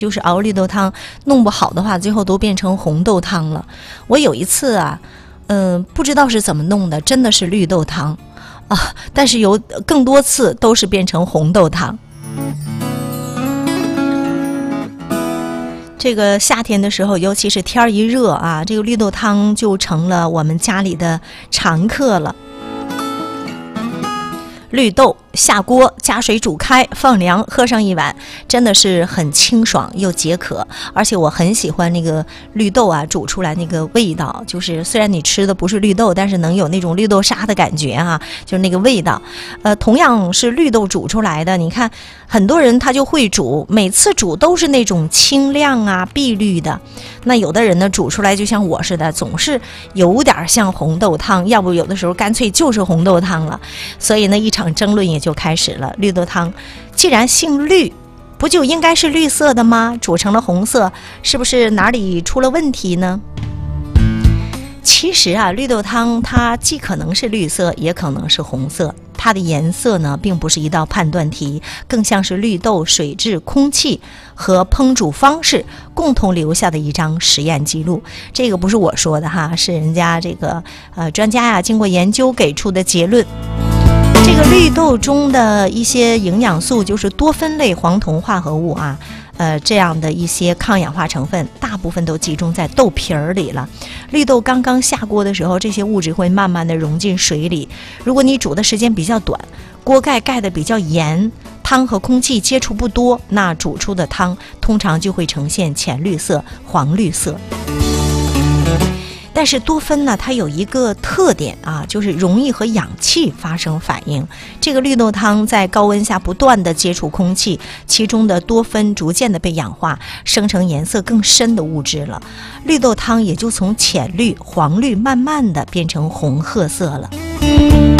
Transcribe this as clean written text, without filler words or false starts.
就是熬绿豆汤弄不好的话，最后都变成红豆汤了。我有一次啊，不知道是怎么弄的，真的是绿豆汤啊，但是有更多次都是变成红豆汤。这个夏天的时候，尤其是天一热啊，这个绿豆汤就成了我们家里的常客了。绿豆下锅加水煮开放凉，喝上一碗，真的是很清爽又解渴。而且我很喜欢那个绿豆啊煮出来那个味道，就是虽然你吃的不是绿豆，但是能有那种绿豆沙的感觉啊，就是那个味道。同样是绿豆煮出来的，你看很多人他就会煮，每次煮都是那种清亮啊碧绿的。那有的人呢煮出来就像我似的，总是有点像红豆汤，要不有的时候干脆就是红豆汤了。所以呢一场争论也就开始了。绿豆汤既然姓绿，不就应该是绿色的吗？煮成了红色，是不是哪里出了问题呢？其实啊，绿豆汤它既可能是绿色，也可能是红色。它的颜色呢，并不是一道判断题，更像是绿豆、水质、空气和烹煮方式共同留下的一张实验记录。这个不是我说的哈，是人家这个专家呀经过研究给出的结论。这个绿豆中的一些营养素，就是多酚类黄酮化合物啊，这样的一些抗氧化成分，大部分都集中在豆皮儿里了。绿豆刚刚下锅的时候，这些物质会慢慢的溶进水里。如果你煮的时间比较短，锅盖盖得比较严，汤和空气接触不多，那煮出的汤通常就会呈现浅绿色、黄绿色。但是多酚呢，它有一个特点啊，就是容易和氧气发生反应。这个绿豆汤在高温下不断的接触空气，其中的多酚逐渐的被氧化，生成颜色更深的物质了。绿豆汤也就从浅绿、黄绿慢慢的变成红褐色了。